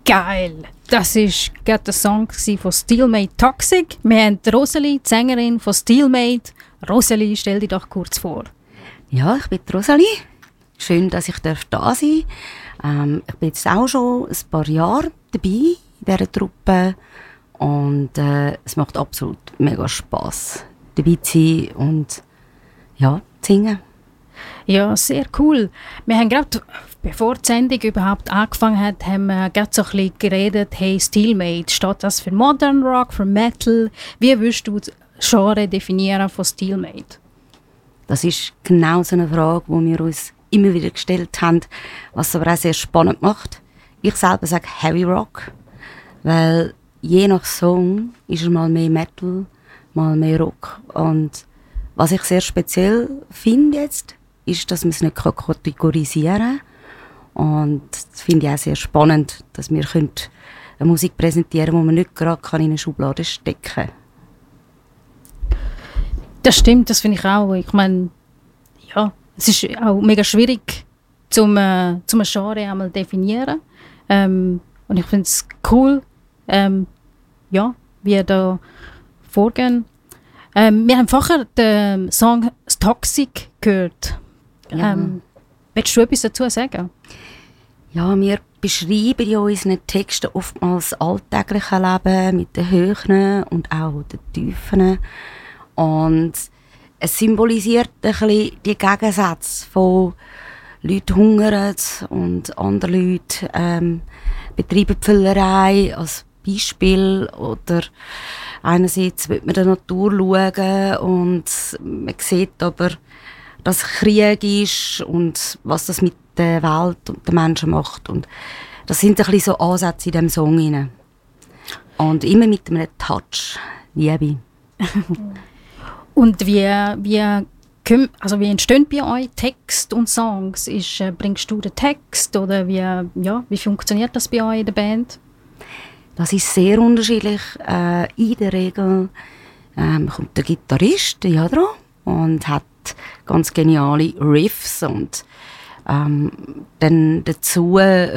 Geil! Das war gerade der Song von Steelmate Toxic. Wir haben Rosalie, die Sängerin von Steelmate. Rosalie, stell dich doch kurz vor. Ja, ich bin Rosalie. Schön, dass ich da sein darf. Ich bin jetzt auch schon ein paar Jahre dabei in dieser Truppe. Und es macht absolut mega Spass, dabei zu sein und ja, zu singen. Ja, sehr cool. Wir haben gerade, bevor die Sendung überhaupt angefangen hat, haben wir gerade so ein bisschen geredet, hey, Steelmate, steht das für Modern Rock, für Metal? Wie würdest du das Genre definieren von Steelmate? Das ist genau so eine Frage, die wir uns immer wieder gestellt haben, was aber auch sehr spannend macht. Ich selber sage Heavy Rock, weil je nach Song ist er mal mehr Metal, mal mehr Rock. Und was ich sehr speziell finde jetzt, ist, dass wir es nicht kategorisieren können. Und das finde ich auch sehr spannend, dass wir eine Musik präsentieren können, die man nicht gerade in eine Schublade stecken kann. Das stimmt, das finde ich auch. Ich meine, ja, es ist auch mega schwierig, zum ein Genre einmal definieren. Und ich finde es cool, ja, wie ihr da vorgehen. Wir haben vorher den Song «Toxic» gehört. Ja. Willst du etwas dazu sagen? Ja, wir beschreiben in unseren Texten oftmals das alltägliche Leben mit den Höhen und auch den Tiefen. Und es symbolisiert ein bisschen die Gegensätze von Leute hungern und andere Leute betreiben die Völlerei als Beispiel. Oder einerseits will man der Natur schauen und man sieht aber, dass Krieg ist und was das mit der Welt und den Menschen macht. Und das sind ein bisschen so Ansätze in diesem Song rein. Und immer mit einem Touch Liebe. Und wie entstehen bei euch Text und Songs? Bringst du den Text oder wie funktioniert das bei euch in der Band? Das ist sehr unterschiedlich. In der Regel kommt der Gitarrist, der Jadro, und hat ganz geniale Riffs und dann dazu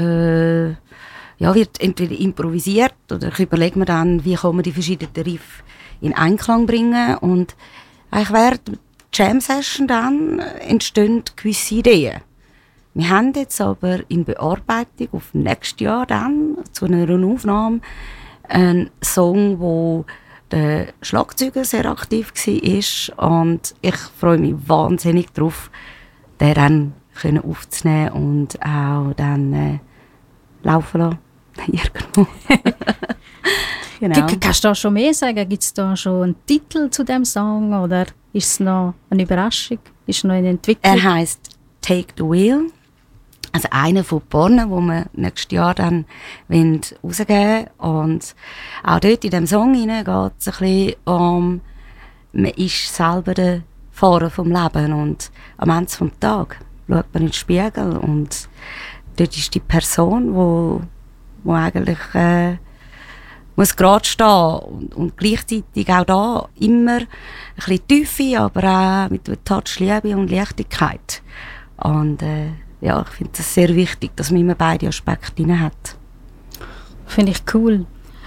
wird entweder improvisiert oder ich überlege mir dann, wie kann man die verschiedenen Riffs in Einklang bringen. Und eigentlich während der Jam-Session dann entstehen gewisse Ideen. Wir haben jetzt aber in Bearbeitung auf nächstes Jahr dann zu einer Aufnahme einen Song, wo der Schlagzeuger sehr aktiv war. Und ich freue mich wahnsinnig darauf, den dann aufzunehmen und auch dann laufen lassen. Irgendwo. Genau. Kannst du da schon mehr sagen? Gibt es da schon einen Titel zu dem Song oder ist es noch eine Überraschung? Ist es noch eine Entwicklung? Er heisst «Take the Wheel». Also einer von Pornen, wo wir nächstes Jahr dann rausgeben wollen. Und auch dort in diesem Song geht es ein bisschen um, man ist selber der Fahrer vom Leben und am Ende des Tages schaut man in den Spiegel und dort ist die Person, wo eigentlich muss gerade stehen und gleichzeitig auch da immer ein bisschen Tiefe, aber auch mit einem Touch Liebe und Leichtigkeit. Und ja, ich finde es sehr wichtig, dass man immer beide Aspekte drin hat. Finde ich cool.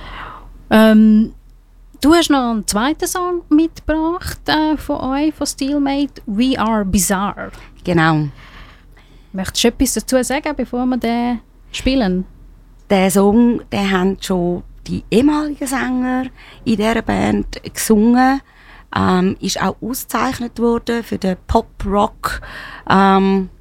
Du hast noch einen zweiten Song mitgebracht von euch, von Steelmate, «We Are Bizarre». Genau. Möchtest du etwas dazu sagen, bevor wir den spielen? Den Song, den haben schon die ehemaligen Sänger in dieser Band gesungen. Ist auch ausgezeichnet worden für den Pop-Rock